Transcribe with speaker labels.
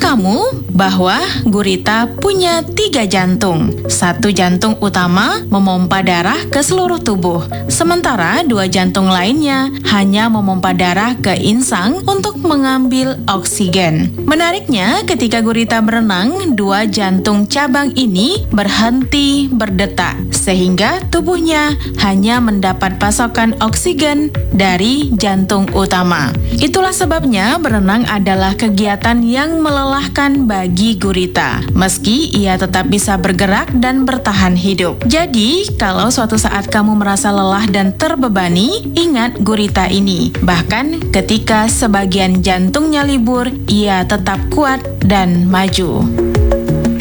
Speaker 1: kamu bahwa gurita punya 3 jantung? 1 jantung utama memompa darah ke seluruh tubuh, sementara 2 jantung lainnya hanya memompa darah ke insang untuk mengambil oksigen. Menariknya, ketika gurita berenang, 2 jantung cabang ini berhenti berdetak, sehingga tubuhnya hanya mendapat pasokan oksigen dari jantung utama. Itulah sebabnya berenang adalah kegiatan yang melelahkan bagi gurita, meski ia tetap bisa bergerak dan bertahan hidup. Jadi, kalau suatu saat kamu merasa lelah dan terbebani, ingat gurita ini. Bahkan ketika sebagian jantungnya libur, ia tetap kuat dan maju.